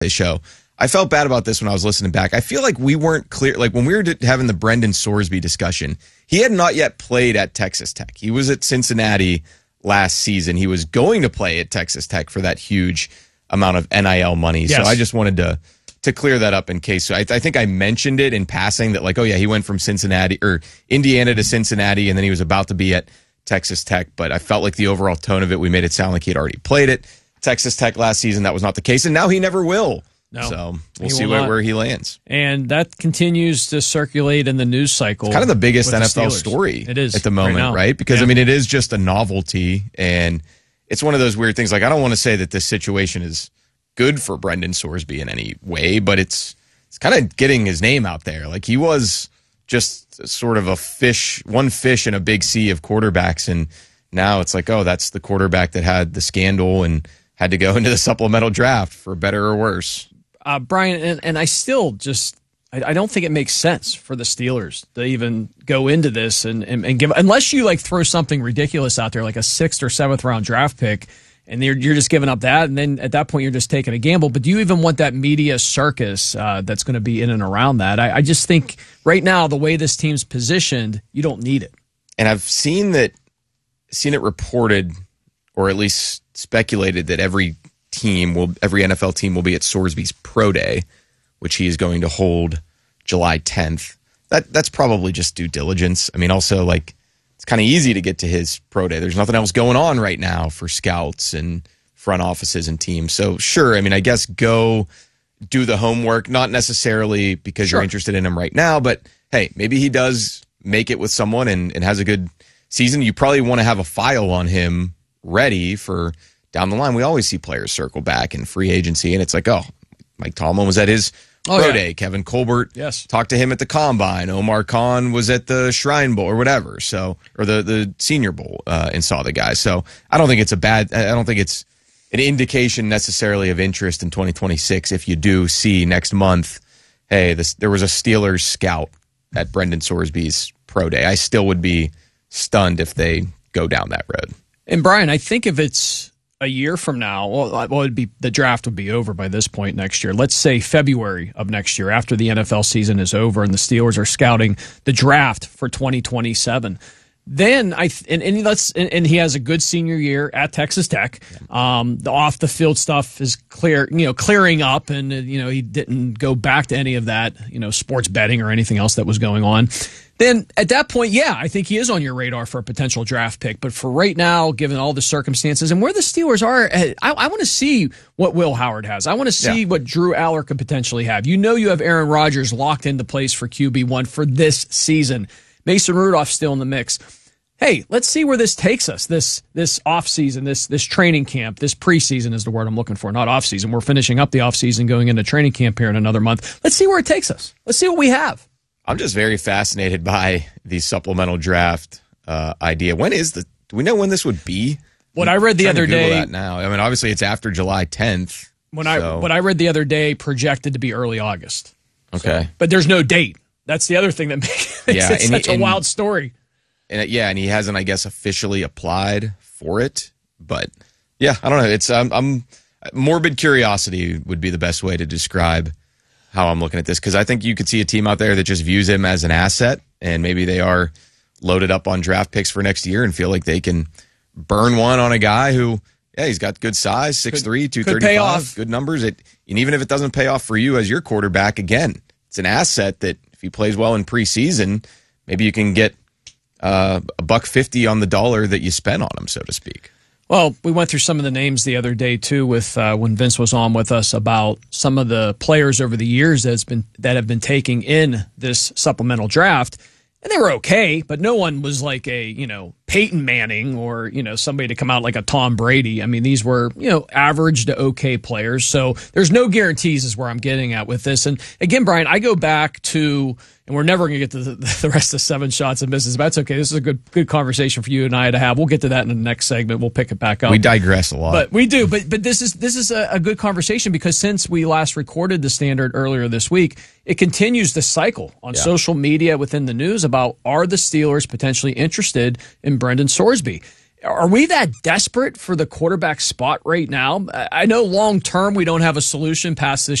show. I felt bad about this when I was listening back. I feel like we weren't clear. Like when we were having the Brendan Sorsby discussion, he had not yet played at Texas Tech. He was at Cincinnati last season. He was going to play at Texas Tech for that huge amount of NIL money. Yes. So I just wanted to clear that up in case. So I think I mentioned it in passing that, like, oh yeah, he went from Cincinnati or Indiana to Cincinnati, and then he was about to be at Texas Tech. But I felt like the overall tone of it, we made it sound like he had already played at Texas Tech last season. That was not the case, and now he never will. No, so we'll see where he lands. And that continues to circulate in the news cycle. It's kind of the biggest NFL story it is at the moment, right? Because, I mean, it is just a novelty, and it's one of those weird things. Like, I don't want to say that this situation is good for Brendan Sorsby in any way, but it's kind of getting his name out there. Like, he was just sort of one fish in a big sea of quarterbacks, and now it's like, oh, that's the quarterback that had the scandal and had to go into the supplemental draft, for better or worse. Brian, and I still I don't think it makes sense for the Steelers to even go into this and give, unless you like throw something ridiculous out there like a 6th or 7th round draft pick, and you're just giving up that, and then at that point you're just taking a gamble. But do you even want that media circus that's going to be in and around that? I just think right now the way this team's positioned, you don't need it. And I've seen it reported, or at least speculated, that every NFL team will be at Sorsby's Pro Day, which he is going to hold July 10th. That's probably just due diligence. I mean, also, like, it's kind of easy to get to his Pro Day. There's nothing else going on right now for scouts and front offices and teams. So, sure, I mean, I guess go do the homework, not necessarily because you're interested in him right now, but, hey, maybe he does make it with someone and has a good season. You probably want to have a file on him ready for down the line. We always see players circle back in free agency, and it's like, oh, Mike Tomlin was at his Pro Day. Kevin Colbert talked to him at the Combine. Omar Khan was at the Shrine Bowl or whatever, or the Senior Bowl, and saw the guy. So I don't think it's an indication necessarily of interest in 2026 if you do see next month, hey, there was a Steelers scout at Brendan Sorsby's Pro Day. I still would be stunned if they go down that road. And Brian, I think if it's a year from now, the draft would be over by this point next year. Let's say February of next year, after the NFL season is over and the Steelers are scouting the draft for 2027. Then and he has a good senior year at Texas Tech. The off the field stuff is clearing up, and he didn't go back to any of that, sports betting or anything else that was going on. Then at that point, I think he is on your radar for a potential draft pick. But for right now, given all the circumstances and where the Steelers are, I want to see what Will Howard has. I want to see what Drew Aller could potentially have. You have Aaron Rodgers locked into place for QB1 for this season. Mason Rudolph still in the mix. Hey, let's see where this takes us, this offseason, this training camp, this preseason is the word I'm looking for, not offseason. We're finishing up the offseason, going into training camp here in another month. Let's see where it takes us. Let's see what we have. I'm just very fascinated by the supplemental draft idea. Do we know when this would be? What I read the other day. That now. I mean, obviously it's after July 10th. What I read the other day projected to be early August. Okay. But there's no date. That's the other thing that makes it such a wild story. And he hasn't, I guess, officially applied for it. But yeah, I don't know. It's morbid curiosity would be the best way to describe how I'm looking at this, because I think you could see a team out there that just views him as an asset, and maybe they are loaded up on draft picks for next year and feel like they can burn one on a guy who, he's got good size, 6'3", 235, good numbers. And even if it doesn't pay off for you as your quarterback, again, it's an asset that if he plays well in preseason, maybe you can get $1.50 on the dollar that you spent on him, so to speak. Well, we went through some of the names the other day, too, with when Vince was on with us about some of the players over the years that have been taking in this supplemental draft. And they were okay, but no one was like a, Peyton Manning or, somebody to come out like a Tom Brady. I mean, these were, average to okay players. So there's no guarantees is where I'm getting at with this. And again, Brian, I go back to, and we're never going to get to the rest of 7 shots and misses, but that's okay. This is a good conversation for you and I to have. We'll get to that in the next segment. We'll pick it back up. We digress a lot. But we do. But this is a good conversation, because since we last recorded the Standard earlier this week, it continues the cycle on social media within the news about, are the Steelers potentially interested in Brendan Sorsby? Are we that desperate for the quarterback spot right now? I know long term we don't have a solution past this